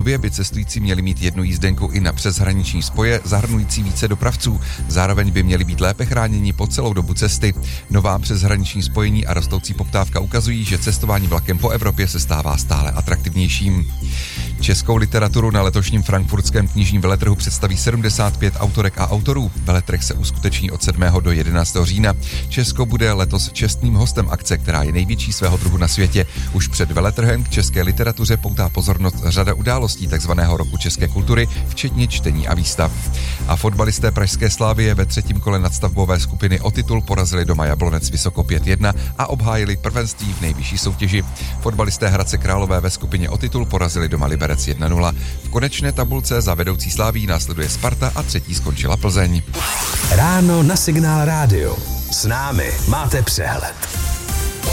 Nově by cestující měli mít jednu jízdenku i na přeshraniční spoje zahrnující více dopravců. Zároveň by měli být lépe chráněni po celou dobu cesty. Nová přeshraniční spojení a rostoucí poptávka ukazují, že cestování vlakem po Evropě se stává stále atraktivnějším. Českou literaturu na letošním frankfurtském knižním veletrhu představí 75 autorek a autorů. Veletrh se uskuteční od 7. do 11. října. Česko bude letos čestným hostem akce, která je největší svého druhu na světě. Už před veletrhem k české literatuře poutá pozornost řada událostí takzvaného roku české kultury, včetně čtení a výstav. A fotbalisté pražské Slavie ve třetím kole nadstavbové skupiny o titul porazili doma Jablonec Vysoko 5-1 a obhájili prvenství v nejvyšší soutěži. Fotbalisté Hradce Králové ve skupině o titul porazili doma Liberec 1-0. V konečné tabulce za vedoucí Slaví následuje Sparta a třetí skončila Plzeň. Ráno na Signál Radio. S námi máte přehled.